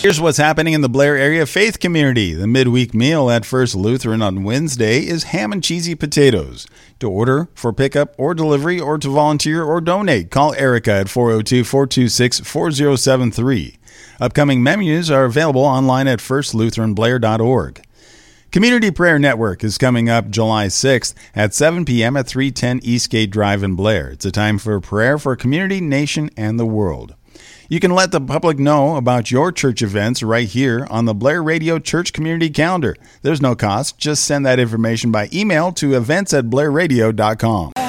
Here's what's happening in the Blair area faith community. The midweek meal at First Lutheran on Wednesday is ham and cheesy potatoes. To order, for pickup or delivery, or to volunteer or donate, call Erica at 402-426-4073. Upcoming menus are available online at firstlutheranblair.org. Community Prayer Network is coming up July 6th at 7 p.m. at 310 Eastgate Drive in Blair. It's a time for prayer for community, nation, and the world. You can let the public know about your church events right here on the Blair Radio Church Community Calendar. There's no cost. Just send that information by email to events@blairradio.com.